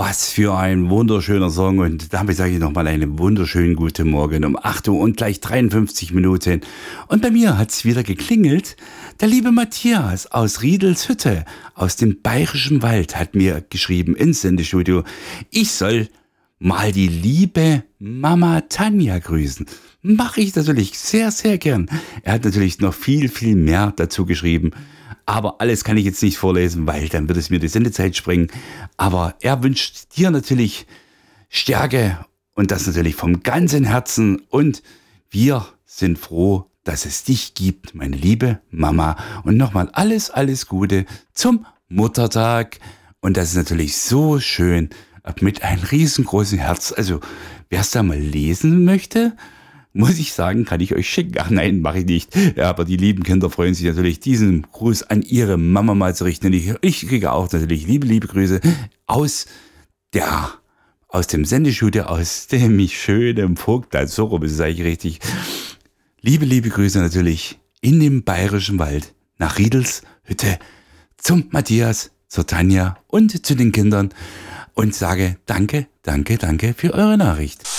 Was für ein wunderschöner Song und damit sage ich nochmal einen wunderschönen guten Morgen um 8 Uhr und gleich 53 Minuten. Und bei mir hat's wieder geklingelt. Der liebe Matthias aus Riedelshütte aus dem Bayerischen Wald hat mir geschrieben ins Sendestudio, ich soll mal die liebe Mama Tanja grüßen. Mache ich natürlich sehr, sehr gern. Er hat natürlich noch viel, viel mehr dazu geschrieben. Aber alles kann ich jetzt nicht vorlesen, weil dann wird es mir die Sendezeit sprengen. Aber er wünscht dir natürlich Stärke und das natürlich vom ganzen Herzen. Und wir sind froh, dass es dich gibt, meine liebe Mama. Und nochmal alles, alles Gute zum Muttertag. Und das ist natürlich so schön mit einem riesengroßen Herz. Also wer es da mal lesen möchte, muss ich sagen, kann ich euch schicken. Ach nein, mache ich nicht. Ja, aber die lieben Kinder freuen sich natürlich, diesen Gruß an ihre Mama mal zu richten. Und ich kriege auch natürlich liebe Grüße aus dem Sendestudio, aus dem schönen Vogtland. So rum ist es eigentlich richtig. Liebe Grüße natürlich in dem Bayerischen Wald nach Riedelshütte zum Matthias, zur Tanja und zu den Kindern und sage danke für eure Nachricht.